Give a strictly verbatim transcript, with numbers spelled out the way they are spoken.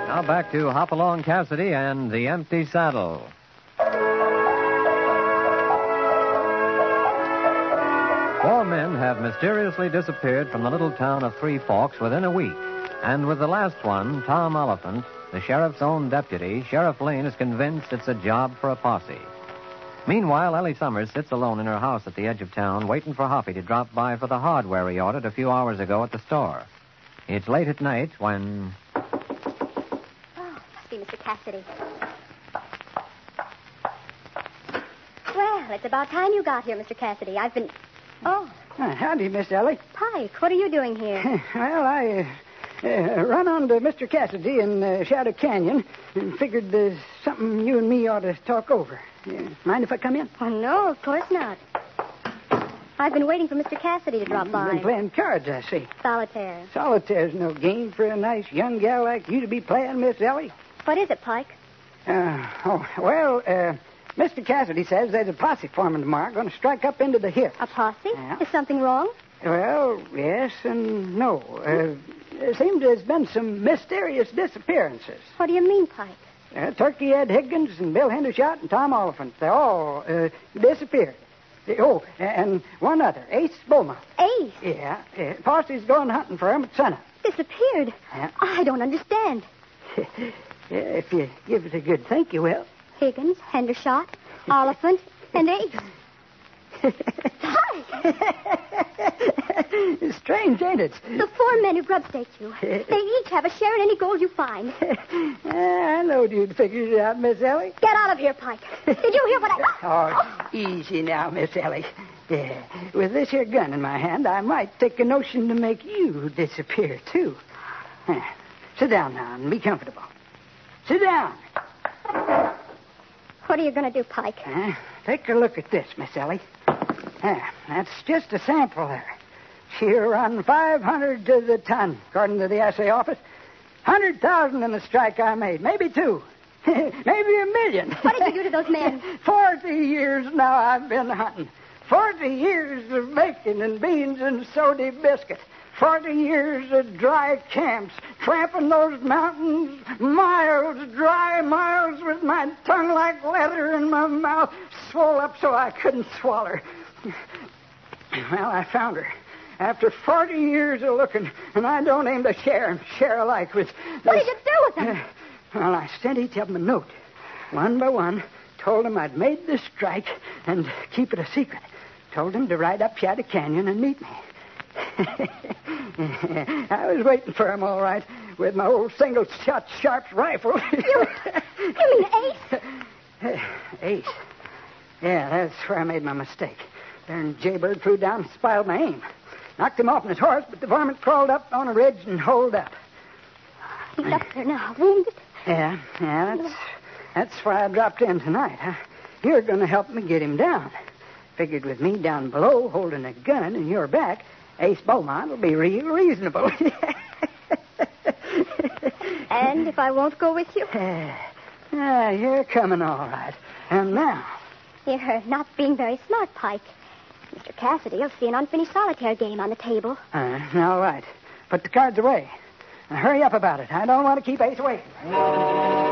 Now back to Hopalong Cassidy and the Empty Saddle. Four men have mysteriously disappeared from the little town of Three Forks within a week. And with the last one, Tom Oliphant, the sheriff's own deputy, Sheriff Lane is convinced it's a job for a posse. Meanwhile, Ellie Summers sits alone in her house at the edge of town, waiting for Hoppy to drop by for the hardware he ordered a few hours ago at the store. It's late at night when... Oh, must be Mister Cassidy. Well, it's about time you got here, Mister Cassidy. I've been... Oh. Uh, howdy, Miss Ellie. Pike, what are you doing here? Well, I uh, uh, run on to Mister Cassidy in uh, Shadow Canyon and figured there's something you and me ought to talk over. Uh, mind if I come in? Oh, no, of course not. I've been waiting for Mister Cassidy to drop by. You've been playing cards, I see. Solitaire. Solitaire's no game for a nice young gal like you to be playing, Miss Ellie. What is it, Pike? Uh, oh, well, uh, Mister Cassidy says there's a posse forming tomorrow going to strike up into the hills. A posse? Yeah. Is something wrong? Well, yes and no. Uh, there seems there's been some mysterious disappearances. What do you mean, Pike? Uh, Turkey Ed Higgins and Bill Hendershot and Tom Oliphant, they all uh, disappeared. Oh, and one other, Ace Beaumont. Ace? Yeah, uh, posse's going hunting for him at sunup. Disappeared? Yeah. I don't understand. Yeah, if you give it a good think, you will. Higgins, Hendershot, Oliphant, and Ace. It's strange, ain't it? The four men who grub-staked you. They each have a share in any gold you find. I knowed you'd figure it out, Miss Ellie. Get out of here, Pike. Did you hear what I... Oh, easy now, Miss Ellie. Yeah. With this here gun in my hand, I might take a notion to make you disappear, too. Yeah. Sit down now and be comfortable. Sit down. What are you going to do, Pike? Uh, take a look at this, Miss Ellie. Yeah, that's just a sample there. She'll run five hundred to the ton, according to the assay office. one hundred thousand in the strike I made. Maybe two. Maybe a million. What did you do to those men? Forty years now I've been hunting. Forty years of bacon and beans and soda biscuit. Forty years of dry camps, tramping those mountains, miles, dry miles, with my tongue like leather and my mouth swole up so I couldn't swallow. Well, I found her. After forty years of looking, and I don't aim to share and share alike with... What did you do with them? Uh, well, I sent each of them a note. One by one, told them I'd made the strike and keep it a secret. Told them to ride up Shadow Canyon and meet me. I was waiting for him, all right, with my old single-shot Sharps rifle. You, you mean Ace? Ace. Yeah, that's where I made my mistake. Then Jaybird flew down and spiled my aim. Knocked him off on his horse, but the varmint crawled up on a ridge and holed up. He's up there now, wounded. Yeah, yeah, that's, that's why I dropped in tonight. Huh? You're going to help me get him down. Figured with me down below holding a gun in your back, Ace Beaumont will be real reasonable. And if I won't go with you? Ah, you're coming all right. And now... You're not being very smart, Pike. Mister Cassidy will see an unfinished solitaire game on the table. Uh, all right. Put the cards away. Now, hurry up about it. I don't want to keep Ace away.